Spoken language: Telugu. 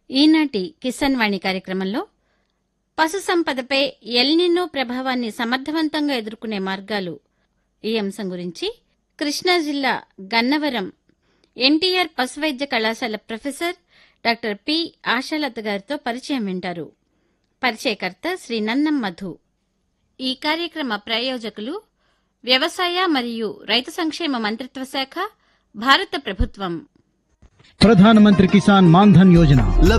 ఈనాటి కిసాన్ వాణి కార్యక్రమంలో పశు సంపదపై ఎల్నినో ప్రభావాన్ని సమర్థవంతంగా ఎదుర్కొనే మార్గాలు ఈ అంశం గురించి కృష్ణా జిల్లా గన్నవరం ఎన్టీఆర్ పశువైద్య కళాశాల ప్రొఫెసర్ డాక్టర్ పి ఆశాలత గారితో పరిచయం వింటారు. పరిచయకర్త శ్రీ నన్నం మధు. ఈ కార్యక్రమ ప్రాయోజకులు వ్యవసాయ మరియు రైతు సంక్షేమ మంత్రిత్వ శాఖ, భారత ప్రభుత్వం. ప్రధానమంత్రి కిసాన్ మాన్ధన్ యోజన